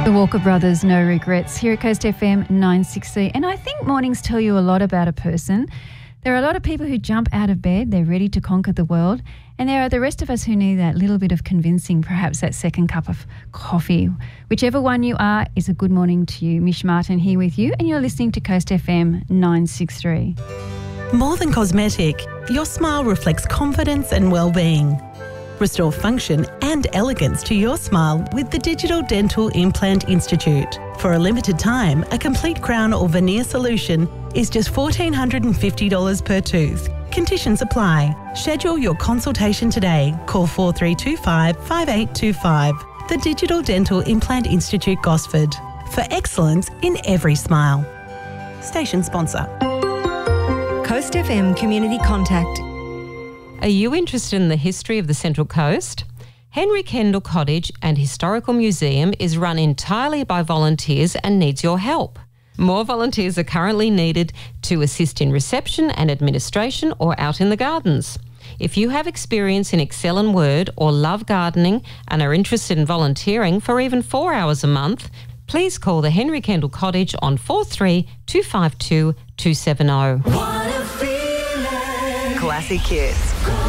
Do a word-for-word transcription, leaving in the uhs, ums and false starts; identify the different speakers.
Speaker 1: The Walker Brothers, No Regrets, here at Coast F M nine sixty. And I think mornings tell you a lot about a person. There are a lot of people who jump out of bed, they're ready to conquer the world. And there are the rest of us who need that little bit of convincing, perhaps that second cup of coffee. Whichever one you are, is a good morning to you. Mish Martin here with you, and you're listening to Coast F M nine sixty-three.
Speaker 2: More than cosmetic, your smile reflects confidence and well-being. Restore function and elegance to your smile with the Digital Dental Implant Institute. For a limited time, a complete crown or veneer solution is just one thousand four hundred fifty dollars per tooth. Conditions apply. Schedule your consultation today. Call four three two five, five eight two five. The Digital Dental Implant Institute, Gosford. For excellence in every smile. Station sponsor.
Speaker 3: Coast F M Community Contact.
Speaker 4: Are you interested in the history of the Central Coast? Henry Kendall Cottage and Historical Museum is run entirely by volunteers and needs your help. More volunteers are currently needed to assist in reception and administration or out in the gardens. If you have experience in Excel and Word or love gardening and are interested in volunteering for even four hours a month, please call the Henry Kendall Cottage on four three two five two two seven zero.
Speaker 2: Classic Kids.